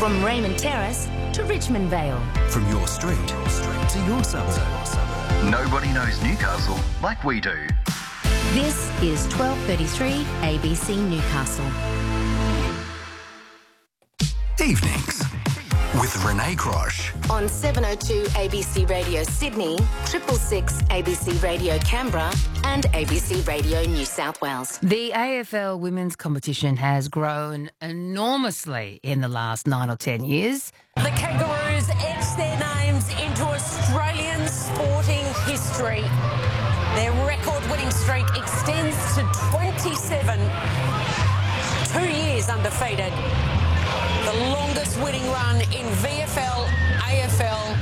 From Raymond Terrace to Richmond Vale. From your street to your suburb. Nobody knows Newcastle like we do. This is 12:33 ABC Newcastle. Evenings with Renee Crosh. On 702 ABC Radio Sydney, 666 ABC Radio Canberra and ABC Radio New South Wales. The AFL women's competition has grown enormously in the last 9 or 10 years. The Kangaroos etched their names into Australian sporting history. Their record-winning streak extends to 27, 2 years undefeated. The longest winning run in VFL, AFL,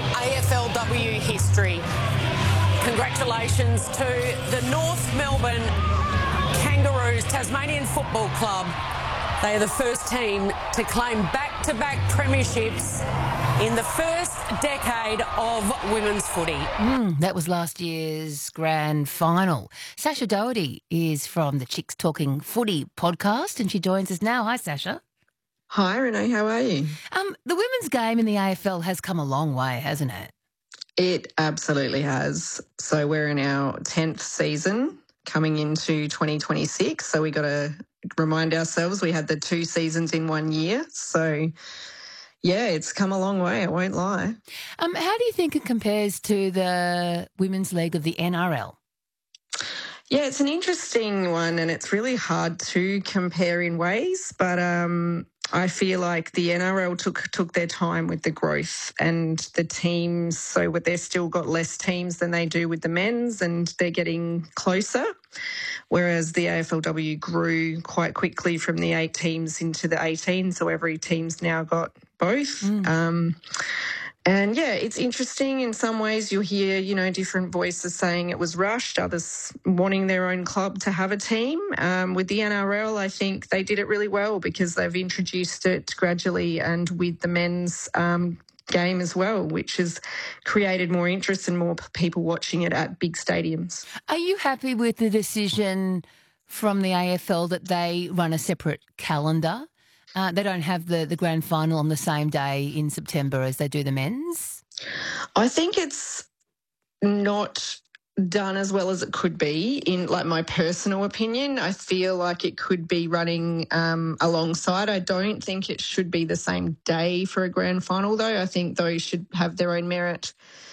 AFLW history. Congratulations to the North Melbourne Kangaroos Tasmanian Football Club. They are the first team to claim back-to-back premierships in the first decade of women's footy. That was last year's grand final. Sasha Doherty is from the Chicks Talking Footy podcast and she joins us now. Hi, Sasha. Hi, Renee. How are you? The women's game in the AFL has come a long way, hasn't it? It absolutely has. So we're in our 10th season coming into 2026. So we got to remind ourselves we had the 2 seasons in 1 year. So, yeah, it's come a long way, I won't lie. How do you think it compares to the Women's League of the NRL? Yeah, it's an interesting one and it's really hard to compare in ways, but I feel like the NRL took their time with the growth and the teams, so they've still got less teams than they do with the men's and they're getting closer, whereas the AFLW grew quite quickly from the 8 teams into the 18, so every team's now got both. And, yeah, it's interesting in some ways. You'll hear, different voices saying it was rushed, others wanting their own club to have a team. With the NRL, I think they did it really well because they've introduced it gradually and with the men's game as well, which has created more interest and more people watching it at big stadiums. Are you happy with the decision from the AFL that they run a separate calendar? They don't have the grand final on the same day in September as they do the men's? I think it's not done as well as it could be in, my personal opinion. I feel like it could be running alongside. I don't think it should be the same day for a grand final, though. I think those should have their own merit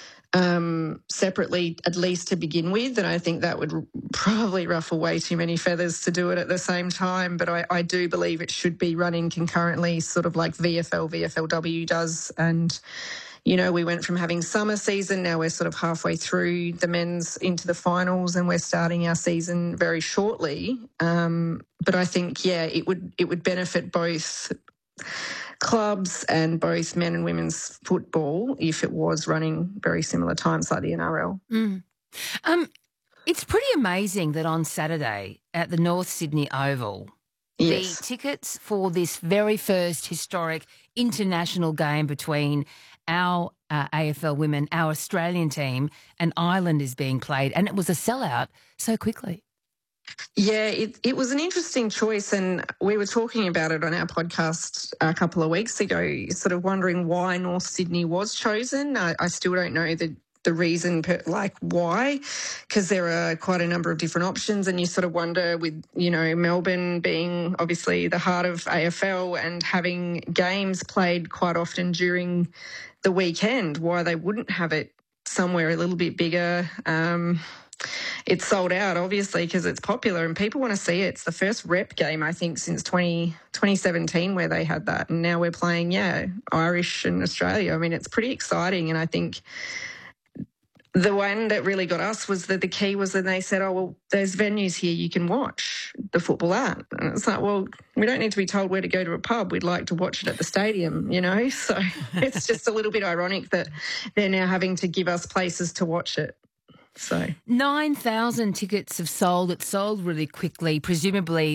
separately, at least to begin with, and I think that would probably ruffle way too many feathers to do it at the same time, but I do believe it should be running concurrently, sort of like VFLW does, and we went from having summer season, now we're sort of halfway through the men's into the finals and we're starting our season very shortly, but I think, it would benefit both clubs and both men and women's football if it was running very similar times like the NRL. It's pretty amazing that on Saturday at the North Sydney Oval, Yes. the tickets for this very first historic international game between our AFL women, our Australian team, and Ireland is being played, and it was a sellout so quickly. Yeah, it was an interesting choice, and we were talking about it on our podcast a couple of weeks ago, sort of wondering why North Sydney was chosen. I still don't know the reason, why, because there are quite a number of different options, and you sort of wonder with, Melbourne being obviously the heart of AFL and having games played quite often during the weekend, why they wouldn't have it somewhere a little bit bigger. It's sold out, obviously, because it's popular and people want to see it. It's the first rep game, I think, since 2017 where they had that. And now we're playing, Irish and Australia. I mean, it's pretty exciting. And I think the one that really got us was that the key was that they said, there's venues here you can watch the football at. And it's like, well, we don't need to be told where to go to a pub. We'd like to watch it at the stadium, So it's just a little bit ironic that they're now having to give us places to watch it. So 9,000 tickets have sold. It sold really quickly. Presumably